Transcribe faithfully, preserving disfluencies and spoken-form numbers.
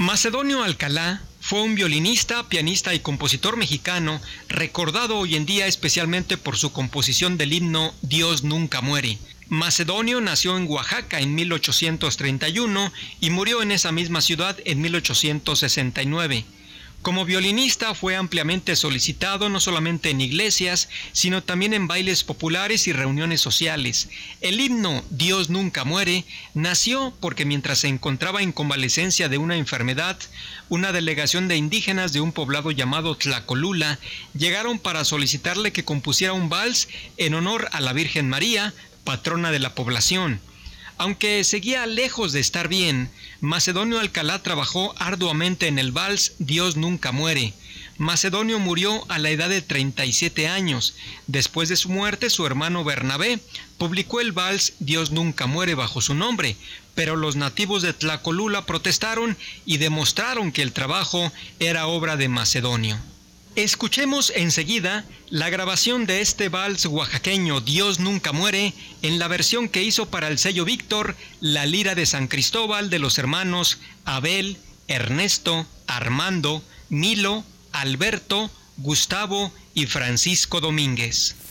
Macedonio Alcalá fue un violinista, pianista y compositor mexicano, recordado hoy en día especialmente por su composición del himno Dios nunca muere. Macedonio nació en Oaxaca en mil ochocientos treinta y uno y murió en esa misma ciudad en mil ochocientos sesenta y nueve. Como violinista fue ampliamente solicitado no solamente en iglesias, sino también en bailes populares y reuniones sociales. El himno Dios nunca muere nació porque mientras se encontraba en convalecencia de una enfermedad, una delegación de indígenas de un poblado llamado Tlacolula llegaron para solicitarle que compusiera un vals en honor a la Virgen María, patrona de la población. Aunque seguía lejos de estar bien, Macedonio Alcalá trabajó arduamente en el vals Dios nunca muere. Macedonio murió a la edad de treinta y siete años. Después de su muerte, su hermano Bernabé publicó el vals Dios nunca muere bajo su nombre, pero los nativos de Tlacolula protestaron y demostraron que el trabajo era obra de Macedonio. Escuchemos enseguida la grabación de este vals oaxaqueño Dios nunca muere en la versión que hizo para el sello Víctor la Lira de San Cristóbal de los hermanos Abel, Ernesto, Armando, Milo, Alberto, Gustavo y Francisco Domínguez.